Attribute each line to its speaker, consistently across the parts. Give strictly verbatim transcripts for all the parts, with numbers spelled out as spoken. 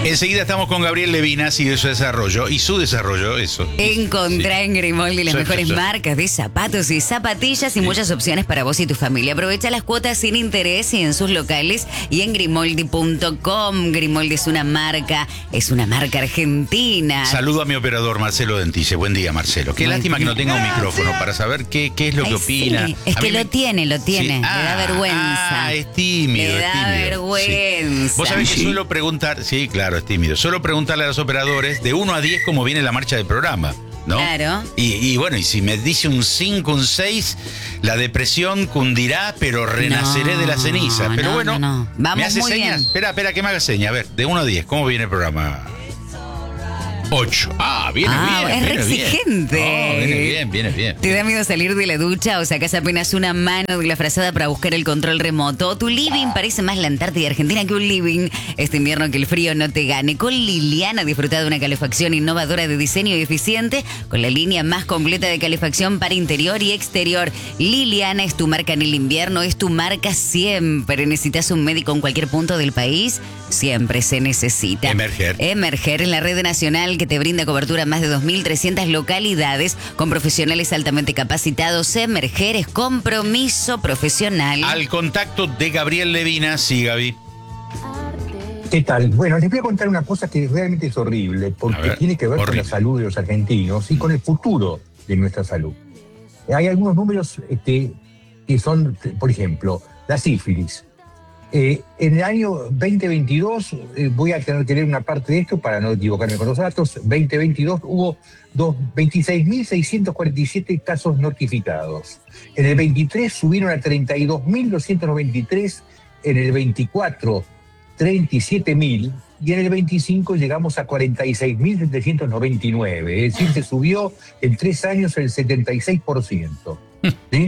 Speaker 1: Enseguida estamos con Gabriel Levinas y de su desarrollo. Y su desarrollo, eso.
Speaker 2: Encontrá
Speaker 1: Sí.
Speaker 2: en Grimaldi las
Speaker 1: Soy-
Speaker 2: mejores
Speaker 1: soy-
Speaker 2: marcas de zapatos y zapatillas y muchas opciones para vos y tu familia. Aprovecha las cuotas sin interés y en sus locales y en Grimaldi punto com. Grimaldi es una marca, es una marca argentina.
Speaker 1: Saludo a mi operador Marcelo Dentille. Buen día, Marcelo. Qué
Speaker 2: Muy
Speaker 1: lástima
Speaker 2: bien.
Speaker 1: que no tenga un micrófono para saber qué, qué es lo que
Speaker 2: Ay,
Speaker 1: opina.
Speaker 2: sí, es
Speaker 1: A
Speaker 2: que
Speaker 1: mí
Speaker 2: lo
Speaker 1: me-
Speaker 2: tiene, lo tiene.
Speaker 1: Sí.
Speaker 2: Le da
Speaker 1: Ah,
Speaker 2: vergüenza.
Speaker 1: Ah, es tímido.
Speaker 2: Le
Speaker 1: es
Speaker 2: da
Speaker 1: tímido.
Speaker 2: vergüenza.
Speaker 1: Sí. Vos sabés que
Speaker 3: Sí.
Speaker 1: suelo preguntar, sí, claro, es tímido. Suelo preguntarle a los operadores de uno a diez cómo viene la marcha del programa, ¿no?
Speaker 2: Claro.
Speaker 1: Y, y bueno, y si me dice un cinco, un seis, la depresión cundirá, pero renaceré
Speaker 2: No,
Speaker 1: de la ceniza. Pero
Speaker 2: no,
Speaker 1: bueno,
Speaker 2: no, no. Vamos
Speaker 1: me hace
Speaker 2: muy
Speaker 1: señas.
Speaker 2: bien.
Speaker 1: Espera, espera, que me haga señas. A ver, de uno a diez, ¿cómo viene el programa? ocho. Ah, viene
Speaker 2: Ah,
Speaker 1: bien.
Speaker 2: es
Speaker 1: viene
Speaker 2: re
Speaker 1: bien.
Speaker 2: exigente.
Speaker 1: No, viene bien, viene bien.
Speaker 2: ¿Te da miedo salir de la ducha o sacás apenas una mano de la frazada para buscar el control remoto? Tu living parece más la Antártida Argentina que un living. Este invierno que el frío no te gane. Con Liliana disfruta de una calefacción innovadora de diseño y eficiente con la línea más completa de calefacción para interior y exterior. Liliana es tu marca en el invierno, es tu marca siempre. ¿Necesitas un médico en cualquier punto del país? Siempre se necesita.
Speaker 1: Emerger.
Speaker 2: Emerger en la red nacional que te brinda cobertura a más de dos mil trescientas localidades con profesionales altamente capacitados. Emerger es compromiso profesional.
Speaker 1: Al contacto de Gabriel Levinas, sí, Gaby.
Speaker 3: ¿Qué tal? Bueno, les voy a contar una cosa que realmente es horrible,
Speaker 1: A
Speaker 3: porque
Speaker 1: ver,
Speaker 3: tiene que ver
Speaker 1: horrible.
Speaker 3: con la salud de los argentinos y con el futuro de nuestra salud. Hay algunos números este, que son, por ejemplo, la sífilis. Eh, en el año veinte veintidós, eh, voy a tener que leer una parte de esto para no equivocarme con los datos, veinte veintidós hubo dos- veintiséis mil seiscientos cuarenta y siete casos notificados. En el veintitrés subieron a treinta y dos mil doscientos noventa y tres, en el veinticuatro treinta y siete mil y en el veinticinco llegamos a cuarenta y seis mil setecientos noventa y nueve, es decir, se subió en tres años el setenta y seis por ciento. ¿Sí?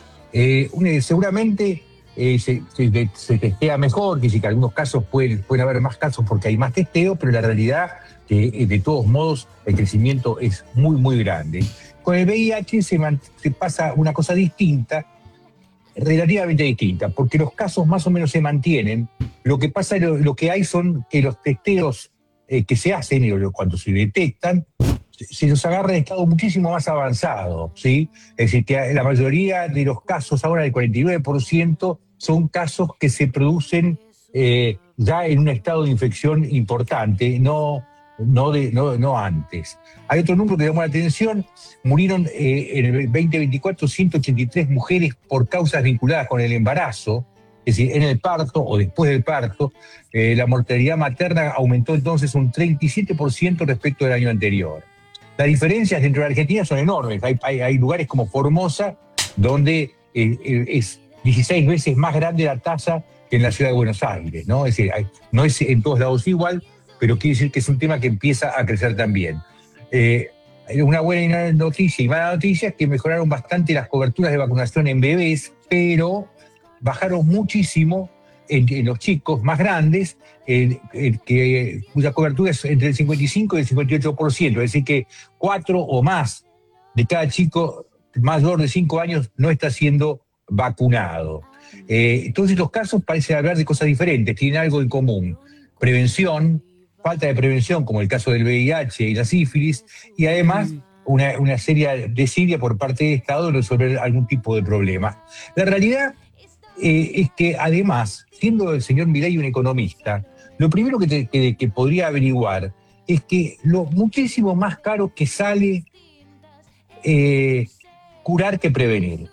Speaker 3: Eh, un- seguramente eh, se, se- se testea mejor, que sí que en algunos casos pueden, pueden haber más casos porque hay más testeo, pero la realidad que eh, de todos modos el crecimiento es muy, muy grande. Con el V I H se, man- se pasa una cosa distinta, relativamente distinta, porque los casos más o menos se mantienen. Lo que pasa, lo, lo que hay son que los testeos eh, que se hacen, y cuando se detectan, se, se los agarra en estado muchísimo más avanzado, ¿sí? Es decir, que la mayoría de los casos, ahora el cuarenta y nueve por ciento, son casos que se producen eh, ya en un estado de infección importante, no, no, de, no, no antes. Hay otro número que llamó la atención: murieron eh, en el veinte veinticuatro ciento ochenta y tres mujeres por causas vinculadas con el embarazo, es decir, en el parto o después del parto. Eh, la mortalidad materna aumentó entonces un treinta y siete por ciento respecto del año anterior. Las diferencias dentro de la Argentina son enormes. Hay, hay, hay lugares como Formosa, donde eh, eh, es dieciséis veces más grande la tasa que en la ciudad de Buenos Aires, ¿no? Es decir, hay, no es en todos lados igual, pero quiere decir que es un tema que empieza a crecer también. Eh, una buena noticia y mala noticia es que mejoraron bastante las coberturas de vacunación en bebés, pero bajaron muchísimo en, en los chicos más grandes, eh, eh, que, cuya cobertura es entre el cincuenta y cinco y el cincuenta y ocho por ciento, es decir que cuatro o más de cada chico mayor de cinco años no está siendo vacunado. Eh, entonces los casos parecen hablar de cosas diferentes, tienen algo en común: prevención, falta de prevención, como el caso del V I H y la sífilis, y además una, una seria desidia por parte del Estado de resolver algún tipo de problema. La realidad eh, es que además, siendo el señor Milei un economista, lo primero que, te, que, que podría averiguar es que lo muchísimo más caro que sale eh, curar que prevenir.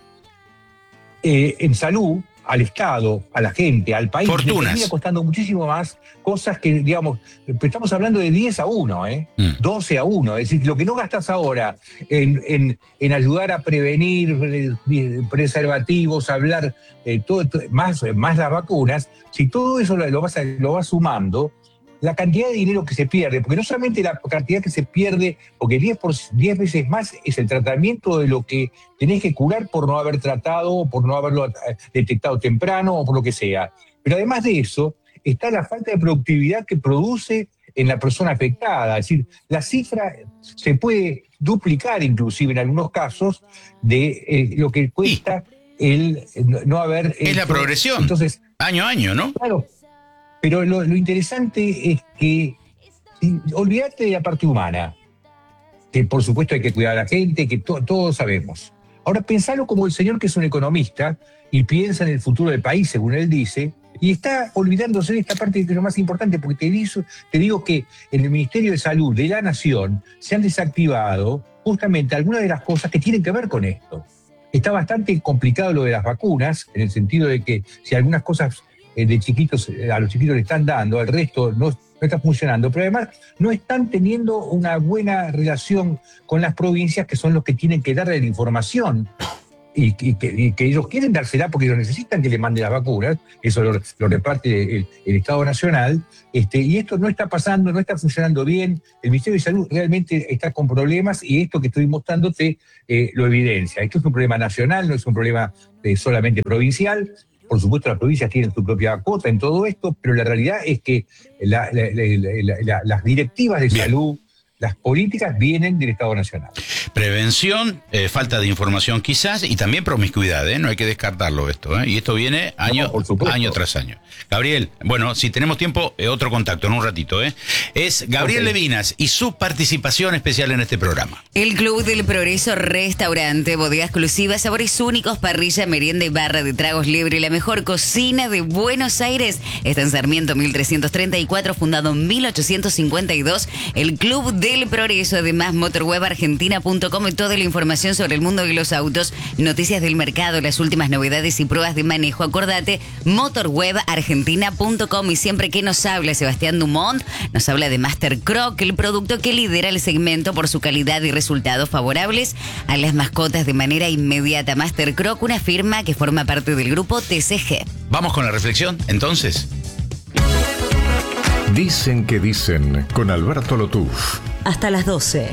Speaker 3: Eh, en salud, al Estado, a la gente, al país,
Speaker 1: Fortunas.
Speaker 3: le termina costando muchísimo más cosas que, digamos, estamos hablando de diez a uno, ¿eh?
Speaker 1: Mm.
Speaker 3: doce a uno. Es decir, lo que no gastas ahora en, en, en ayudar a prevenir eh, preservativos, hablar, eh, todo, todo, más, más las vacunas, si todo eso lo, lo, vas, a, lo vas sumando, la cantidad de dinero que se pierde, porque no solamente la cantidad que se pierde, porque diez, por, diez veces más es el tratamiento de lo que tenés que curar por no haber tratado, por no haberlo detectado temprano o por lo que sea. Pero además de eso, está la falta de productividad que produce en la persona afectada. Es decir, la cifra se puede duplicar inclusive en algunos casos de eh, lo que cuesta el no haber...
Speaker 1: Es la
Speaker 3: hecho.
Speaker 1: progresión,
Speaker 3: Entonces,
Speaker 1: año a año, ¿no?
Speaker 3: claro. Pero lo, lo interesante es que Y olvídate de la parte humana, que por supuesto hay que cuidar a la gente, que to- todos sabemos. Ahora pensalo como el señor que es un economista y piensa en el futuro del país, según él dice, y está olvidándose de esta parte que es lo más importante, porque te digo, te digo que en el Ministerio de Salud de la Nación se han desactivado justamente algunas de las cosas que tienen que ver con esto. Está bastante complicado lo de las vacunas, en el sentido de que si algunas cosas eh, de chiquitos eh, a los chiquitos le están dando, al resto no, no está funcionando, pero además no están teniendo una buena relación con las provincias, que son los que tienen que darle la información. Y, y, que, y que ellos quieren dársela porque ellos necesitan que les mande las vacunas, eso lo, lo reparte el, el Estado Nacional, este, y esto no está pasando, no está funcionando bien, el Ministerio de Salud realmente está con problemas y esto que estoy mostrándote eh, lo evidencia. Esto es un problema nacional, no es un problema eh, solamente provincial. Por supuesto, las provincias tienen su propia cuota en todo esto, pero la realidad es que la, la, la, la, la, las directivas de bien. salud, las políticas vienen del Estado Nacional.
Speaker 1: Prevención, eh, falta de información quizás, y también promiscuidad, ¿eh? No hay que descartarlo esto, ¿eh? Y esto viene año, no, año tras año. Gabriel, bueno, si tenemos tiempo, eh, otro contacto en un ratito, ¿eh? Es Gabriel okay. Levinas y su participación especial en este programa.
Speaker 2: El Club del Progreso Restaurante, bodega exclusiva, sabores únicos, parrilla, merienda y barra de tragos libre, la mejor cocina de Buenos Aires. Está en Sarmiento mil trescientos treinta y cuatro, fundado en mil ochocientos cincuenta y dos. El Club del Progreso, además, motorweb argentina punto com y toda la información sobre el mundo de los autos, noticias del mercado, las últimas novedades y pruebas de manejo. Acordate, motorweb argentina punto com. Y siempre que nos habla Sebastián Dumont, nos habla de Master Croc, el producto que lidera el segmento por su calidad y resultados favorables a las mascotas de manera inmediata. Master Croc, una firma que forma parte del grupo T C G.
Speaker 1: Vamos con la reflexión, entonces.
Speaker 4: Dicen que dicen con Alberto Lotuf.
Speaker 5: Hasta las doce.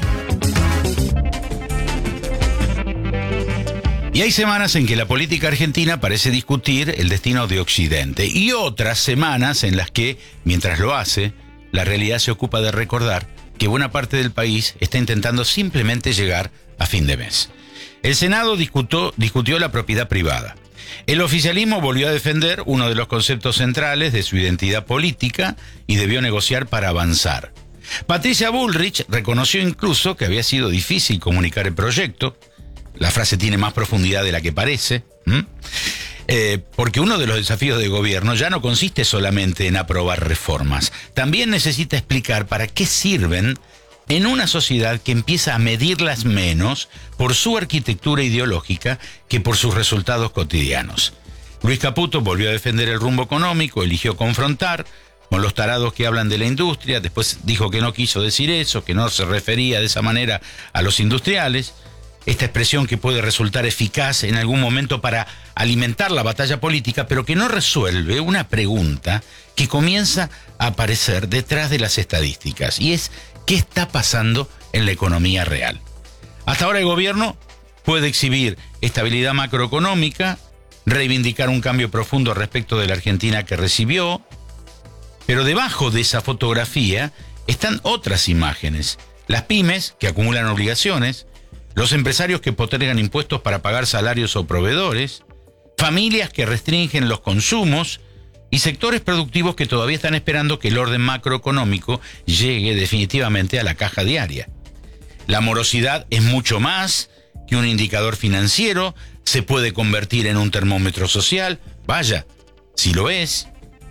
Speaker 1: Y hay semanas en que la política argentina parece discutir el destino de Occidente, y otras semanas en las que, mientras lo hace, la realidad se ocupa de recordar que buena parte del país está intentando simplemente llegar a fin de mes. El Senado discutió, discutió la propiedad privada. El oficialismo volvió a defender uno de los conceptos centrales de su identidad política y debió negociar para avanzar. Patricia Bullrich reconoció incluso que había sido difícil comunicar el proyecto. La frase tiene más profundidad de la que parece, ¿Mm? eh, porque uno de los desafíos de gobierno ya no consiste solamente en aprobar reformas, también necesita explicar para qué sirven en una sociedad que empieza a medirlas menos por su arquitectura ideológica que por sus resultados cotidianos. Luis Caputo volvió a defender el rumbo económico, eligió confrontar con los tarados que hablan de la industria, después dijo que no quiso decir eso, que no se refería de esa manera a los industriales. Esta expresión que puede resultar eficaz en algún momento para alimentar la batalla política, pero que no resuelve una pregunta que comienza a aparecer detrás de las estadísticas, y es: ¿qué está pasando en la economía real? Hasta ahora el gobierno puede exhibir estabilidad macroeconómica, reivindicar un cambio profundo respecto de la Argentina que recibió, pero debajo de esa fotografía están otras imágenes. Las pymes que acumulan obligaciones, los empresarios que postergan impuestos para pagar salarios o proveedores, familias que restringen los consumos y sectores productivos que todavía están esperando que el orden macroeconómico llegue definitivamente a la caja diaria. La morosidad es mucho más que un indicador financiero, se puede convertir en un termómetro social. Vaya, si lo es.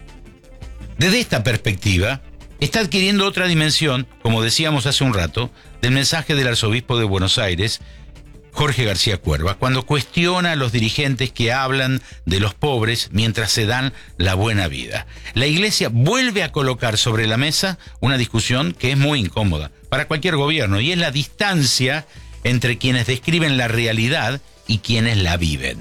Speaker 1: Desde esta perspectiva, está adquiriendo otra dimensión, como decíamos hace un rato, del mensaje del arzobispo de Buenos Aires, Jorge García Cuerva, cuando cuestiona a los dirigentes que hablan de los pobres mientras se dan la buena vida. La Iglesia vuelve a colocar sobre la mesa una discusión que es muy incómoda para cualquier gobierno, y es la distancia entre quienes describen la realidad y quienes la viven.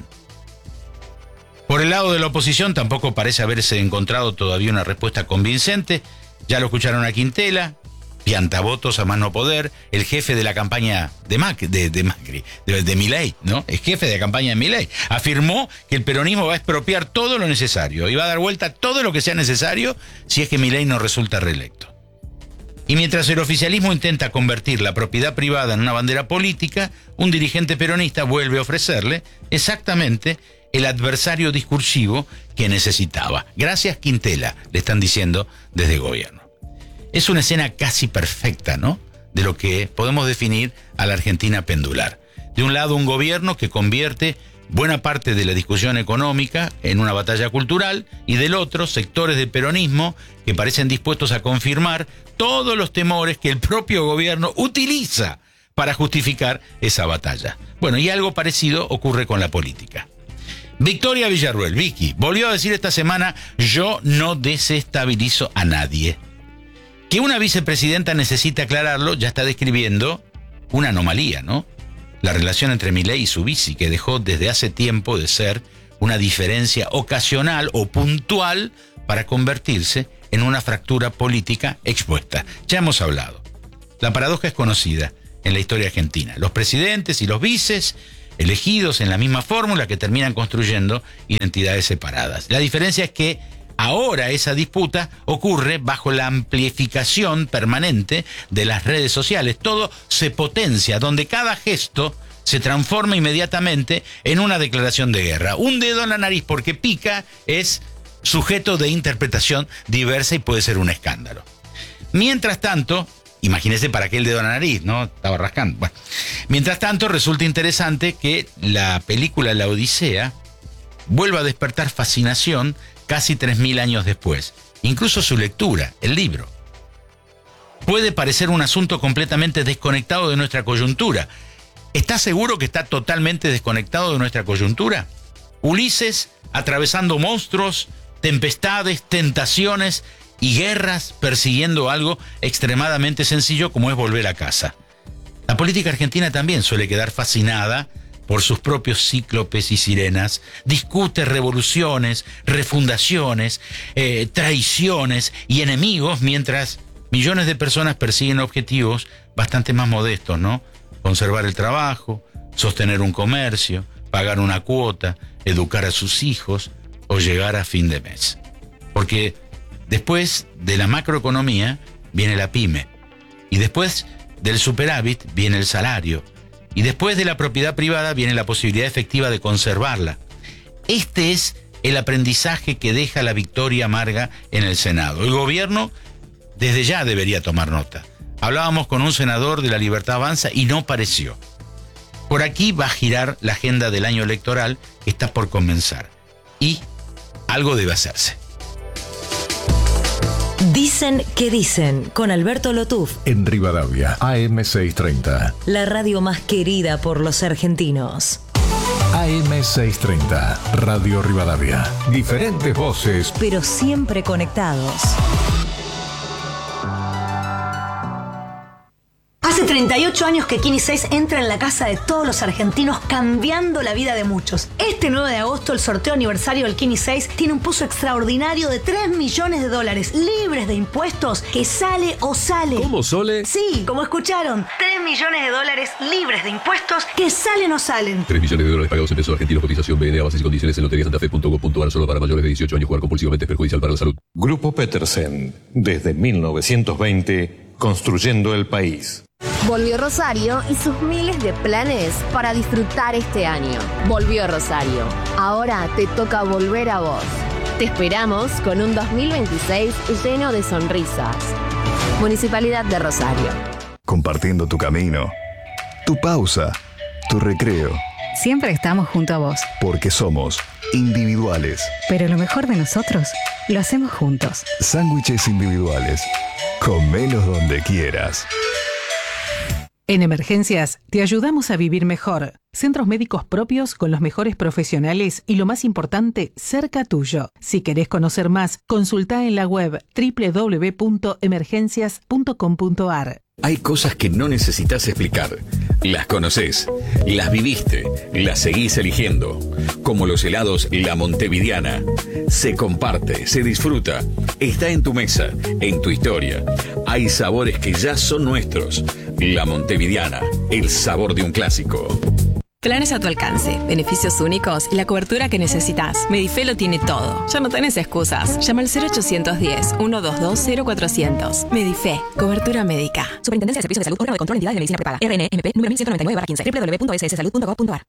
Speaker 1: Por el lado de la oposición tampoco parece haberse encontrado todavía una respuesta convincente. Ya lo escucharon a Quintela, piantavotos a más no poder, el jefe de la campaña de Macri, de, de, Macri, de, de Milei, ¿no? El jefe de la campaña de Milei afirmó que el peronismo va a expropiar todo lo necesario y va a dar vuelta todo lo que sea necesario si es que Milei no resulta reelecto. Y mientras el oficialismo intenta convertir la propiedad privada en una bandera política, un dirigente peronista vuelve a ofrecerle exactamente el adversario discursivo que necesitaba. Gracias, Quintela, le están diciendo desde el gobierno. Es una escena casi perfecta, ¿no?, de lo que podemos definir a la Argentina pendular. De un lado, un gobierno que convierte buena parte de la discusión económica en una batalla cultural, y del otro, sectores del peronismo que parecen dispuestos a confirmar todos los temores que el propio gobierno utiliza para justificar esa batalla. Bueno, y algo parecido ocurre con la política. Victoria Villarruel, Vicky, volvió a decir esta semana: yo no desestabilizo a nadie. Que una vicepresidenta necesite aclararlo ya está describiendo una anomalía, ¿no? La relación entre Milei y su vici, que dejó desde hace tiempo de ser una diferencia ocasional o puntual para convertirse en una fractura política expuesta. Ya hemos hablado. La paradoja es conocida en la historia argentina. Los presidentes y los vices elegidos en la misma fórmula que terminan construyendo identidades separadas. La diferencia es que ahora esa disputa ocurre bajo la amplificación permanente de las redes sociales. Todo se potencia, donde cada gesto se transforma inmediatamente en una declaración de guerra. Un dedo en la nariz porque pica es sujeto de interpretación diversa y puede ser un escándalo. Mientras tanto, imagínese para qué el dedo en la nariz, ¿no? Estaba rascando. Bueno, mientras tanto, resulta interesante que la película La Odisea vuelva a despertar fascinación casi tres mil años después. Incluso su lectura, el libro, puede parecer un asunto completamente desconectado de nuestra coyuntura. ¿Estás seguro que está totalmente desconectado de nuestra coyuntura? Ulises atravesando monstruos, tempestades, tentaciones y guerras, persiguiendo algo extremadamente sencillo como es volver a casa. La política argentina también suele quedar fascinada por sus propios cíclopes y sirenas, discute revoluciones, refundaciones, eh, traiciones y enemigos, mientras millones de personas persiguen objetivos bastante más modestos, ¿no? Conservar el trabajo, sostener un comercio, pagar una cuota, educar a sus hijos o llegar a fin de mes. Porque después de la macroeconomía viene la pyme, y después del superávit viene el salario, y después de la propiedad privada viene la posibilidad efectiva de conservarla. Este es el aprendizaje que deja la victoria amarga en el Senado. El gobierno desde ya debería tomar nota. Hablábamos con un senador de La Libertad Avanza y no pareció. Por aquí va a girar la agenda del año electoral que está por comenzar. Y algo debe hacerse.
Speaker 5: Dicen que dicen, con Alberto Lotuf.
Speaker 4: En Rivadavia, A M seiscientos treinta.
Speaker 5: La radio más querida por los argentinos.
Speaker 4: A M seiscientos treinta, Radio Rivadavia. Diferentes voces,
Speaker 5: pero siempre conectados.
Speaker 6: Hace treinta y ocho años que Kini seis entra en la casa de todos los argentinos, cambiando la vida de muchos. Este nueve de agosto, el sorteo aniversario del Kini seis tiene un pozo extraordinario de tres millones de dólares, libres de impuestos, que sale o sale.
Speaker 7: ¿Cómo, Sole?
Speaker 6: Sí, como escucharon, tres millones de dólares libres de impuestos, que salen o salen.
Speaker 7: tres millones de dólares pagados en pesos argentinos, cotización B N A, bases y condiciones en lotería santa fe punto com punto ar, solo para mayores de dieciocho años. Jugar compulsivamente es perjudicial para la salud.
Speaker 8: Grupo Petersen, desde mil novecientos veinte, construyendo el país.
Speaker 9: Volvió Rosario y sus miles de planes para disfrutar este año. Volvió Rosario. Ahora te toca volver a vos. Te esperamos con un dos mil veintiséis lleno de sonrisas. Municipalidad de Rosario.
Speaker 10: Compartiendo tu camino, tu pausa, tu recreo.
Speaker 11: Siempre estamos junto a vos.
Speaker 10: Porque somos individuales.
Speaker 11: Pero lo mejor de nosotros lo hacemos juntos.
Speaker 10: Sándwiches individuales. Comelos donde quieras.
Speaker 12: En Emergencias te ayudamos a vivir mejor. Centros médicos propios con los mejores profesionales y, lo más importante, cerca tuyo. Si querés conocer más, consultá en la web doble u doble u doble u punto emergencias punto com punto ar.
Speaker 13: Hay cosas que no necesitas explicar. Las conocés, las viviste, las seguís eligiendo. Como los helados La Montevidiana. Se comparte, se disfruta. Está en tu mesa, en tu historia. Hay sabores que ya son nuestros. La Montevidiana, el sabor de un clásico.
Speaker 14: Planes a tu alcance, beneficios únicos y la cobertura que necesitas. Medife lo tiene todo. Ya no tenés excusas. Llama al cero ochocientos diez, ciento veintidós, cero cuatrocientos. Medife, cobertura médica.
Speaker 15: Superintendencia de Servicios de Salud, órgano de control de entidades de medicina prepaga. R N M P número mil ciento noventa y nueve barra quince. doble u doble u doble u punto s s salud punto gov punto ar.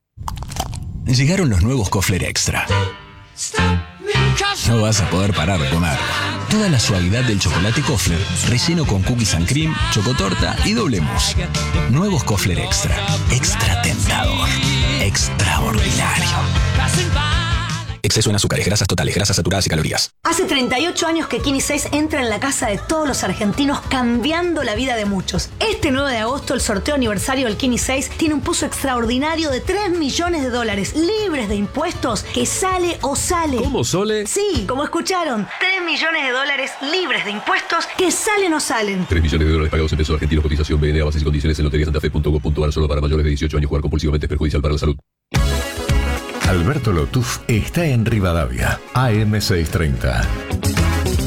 Speaker 16: Llegaron los nuevos Kofler Extra. No vas a poder parar de comer. Toda la suavidad del chocolate Kofler, relleno con cookies and cream, chocotorta y doble mousse. Nuevos Kofler Extra. Extra tentador. Extraordinario. Exceso en azúcares, grasas totales, grasas saturadas y calorías.
Speaker 6: Hace treinta y ocho años que Kini seis entra en la casa de todos los argentinos, cambiando la vida de muchos. Este nueve de agosto, el sorteo aniversario del Kini seis tiene un puzo extraordinario de tres millones de dólares, libres de impuestos, que sale o sale.
Speaker 7: ¿Cómo, Sole?
Speaker 6: Sí, como escucharon, tres millones de dólares libres de impuestos, que salen o salen.
Speaker 7: tres millones de dólares pagados en pesos argentinos, cotización B N A, bases y condiciones en lotería santa fe punto com punto ar, solo para mayores de dieciocho años. Jugar compulsivamente es perjudicial para la salud.
Speaker 4: Alberto Lotuf está en Rivadavia, A M seiscientos treinta.